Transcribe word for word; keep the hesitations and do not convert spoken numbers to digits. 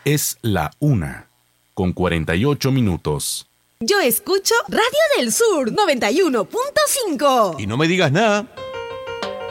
Es la una, con cuarenta y ocho minutos. Yo escucho Radio del Sur noventa y uno punto cinco. Y no me digas nada.